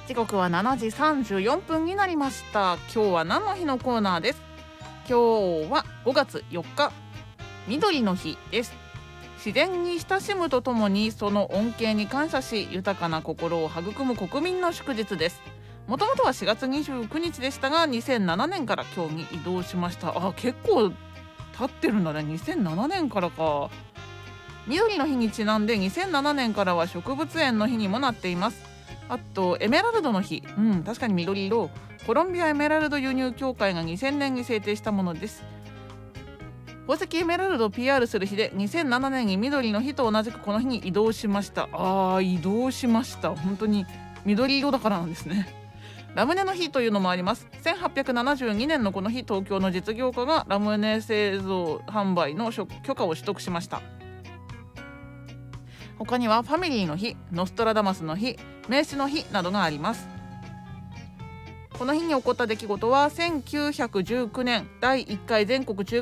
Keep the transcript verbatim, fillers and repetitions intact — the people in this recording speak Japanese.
時刻はしちじさんじゅうよんぷんになりました。今日は何の日のコーナーです。今日はごがつよっか、緑の日です。自然に親しむとともにその恩恵に感謝し、豊かな心を育む国民の祝日です。もともとはしがつにじゅうくにちでしたが、にせんななねんから今日に移動しました。あ、結構経ってるんだね。にせんななねんからか。緑の日にちなんでにせんななねんからは植物園の日にもなっています。あとエメラルドの日、うん、確かに緑色。コロンビアエメラルド輸入協会がにせんねんに制定したものです。宝石エメラルドを ピーアール する日で、にせんななねんに緑の日と同じくこの日に移動しました。あー、移動しました。本当に緑色だからなんですね。ラムネの日というのもあります。せんはっぴゃくななじゅうにねんのこの日、東京の実業家がラムネ製造販売の許可を取得しました。他にはファミリーの日、ノストラダマスの日、名刺の日などがあります。この日に起こった出来事はせんきゅうひゃくじゅうきゅうねんだいいっかい全国中